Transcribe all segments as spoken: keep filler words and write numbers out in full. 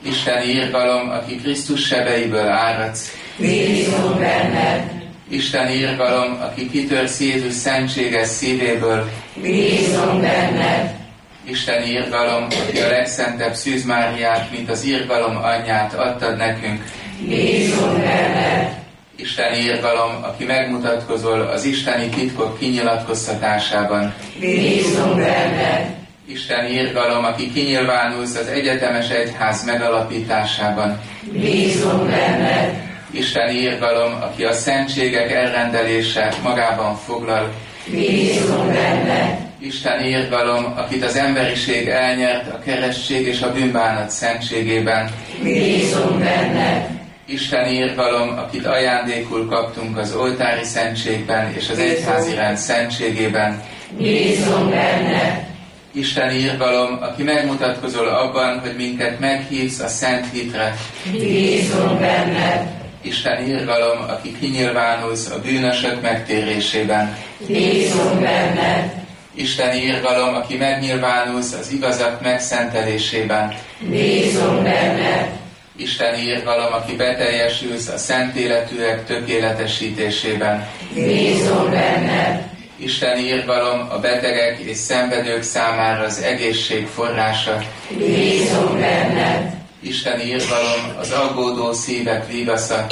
Isteni irgalom, aki Krisztus sebeiből áradsz. Bízunk benned. Isteni irgalom, aki kitörsz Jézus szentséges szívéből. Bízunk benned. Isteni irgalom, aki a legszentebb Szűz Máriát, mint az irgalom anyját adtad nekünk. Bízunk benned. Isteni irgalom, aki megmutatkozol az isteni titkok kinyilatkoztatásában. Bízunk benned. Isteni irgalom, aki kinyilvánulsz az egyetemes egyház megalapításában. Bízunk benned. Isteni irgalom, aki a szentségek elrendelése magában foglal. Bízunk benned. Isteni irgalom, akit az emberiség elnyert a keresztség és a bűnbánat szentségében. Bízunk benned. Isteni irgalom, akit ajándékul kaptunk az oltári szentségben és az egyházi rend szentségében. Bízunk benned. Isteni irgalom, aki megmutatkozol abban, hogy minket meghívsz a szent hitre. Bízunk benned. Isteni irgalom, aki kinyilvánulsz a bűnösök megtérésében. Bízunk benned. Isteni irgalom, aki megnyilvánulsz az igazak megszentelésében. Bízunk benned. Isteni irgalom, aki beteljesülsz a szent életűek tökéletesítésében. Bízunk benned. Isteni irgalom, a betegek és szenvedők számára az egészség forrása. Bízunk benned. Isteni irgalom, az aggódó szívek vigasza.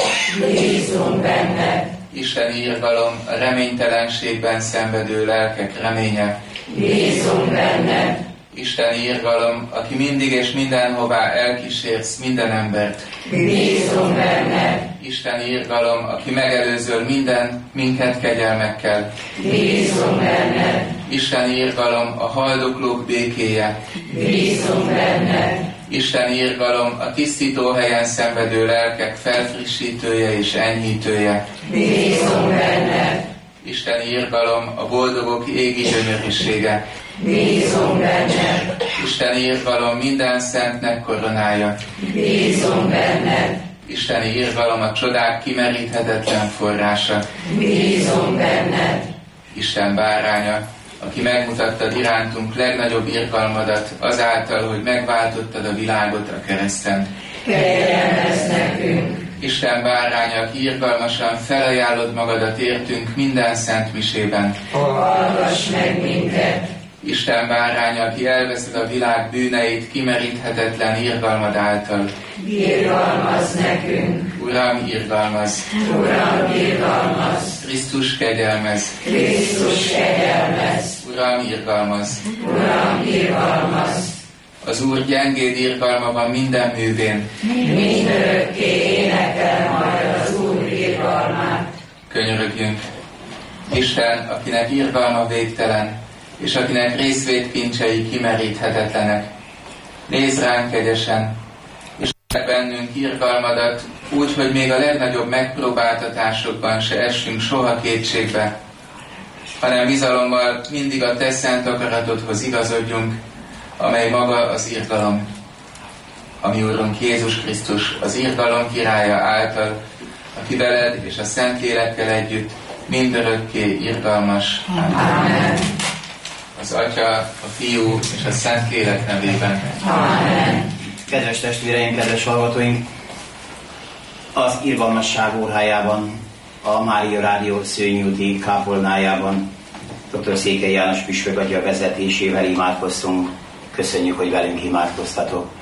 Bízunk benned. Isteni irgalom, a reménytelenségben szenvedő lelkek reménye. Bízunk benned. Isteni irgalom, aki mindig és mindenhová elkísérsz minden embert. Bízunk benned. Isteni irgalom, aki megelőzöl minden minket kegyelmekkel. Bízunk benned. Isteni irgalom, a haldoklók békéje. Bízunk benned. Isteni irgalom, a tisztító helyen szenvedő lelkek felfrissítője és enyhítője. Bízunk benned. Isteni irgalom, a boldogok égi gyönyörűsége. Bízunk benned. Isteni irgalom, minden szentnek koronája. Bízunk benned. Isteni irgalom, a csodák kimeríthetetlen forrása. Bízunk benned. Isten báránya, aki megmutattad irántunk legnagyobb irgalmadat azáltal, hogy megváltottad a világot a kereszten. Kegyelmezz nekünk. Isten báránya, aki irgalmasan felajánlod magadat értünk minden szent misében. Hallgass meg minket. Isten báránya, aki elveszed a világ bűneit kimeríthetetlen irgalmad által. Irgalmazz nekünk. Uram, irgalmazz! Uram, irgalmazz! Krisztus kegyelmez! Krisztus kegyelmezz! Uram, irgalmazz! Uram, irgalmazz! Az Úr gyengéd irgalma van minden művén. Mindörökké énekel majd az Úr irgalmát. Könyörögjünk! Isten, akinek irgalma végtelen, és akinek részvétkincsei kimeríthetetlenek. Nézz ránk kegyesen, és bennünk irgalmadat, úgy, hogy még a legnagyobb megpróbáltatásokban se essünk soha kétségbe, hanem bizalommal mindig a te szent akaratodhoz igazodjunk, amely maga az irgalom. A mi Úrunk Jézus Krisztus, az irgalom királya által, aki veled és a Szentlélekkel együtt mindörökké irgalmas. Amen. Az Atya, a Fiú és a Szentlélek nevében. Amen. Kedves testvéreim, kedves hallgatóink! Az Irgalmasság órájában, a Mária Rádió Szőnyúti kápolnájában dr. Székely János püspök atya vezetésével imádkoztunk. Köszönjük, hogy velünk imádkoztatok.